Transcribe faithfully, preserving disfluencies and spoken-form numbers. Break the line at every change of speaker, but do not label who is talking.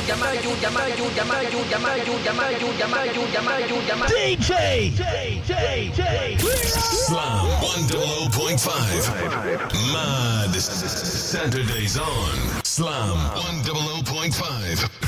D J
Slam one oh oh point five. Mad Saturdays on Slam one oh oh point five.